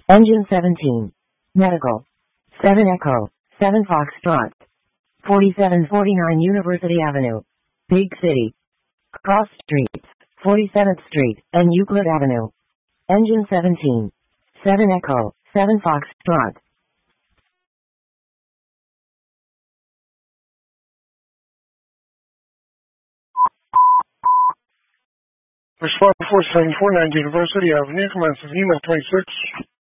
Engine 17. Medical. 7 Echo. 7 Foxtrot. 4749 University Avenue. Big City. Cross Streets. 47th Street and Euclid Avenue. Engine 17. 7 Echo. 7 Foxtrot. Response 4749 University Avenue, commences EMA 26.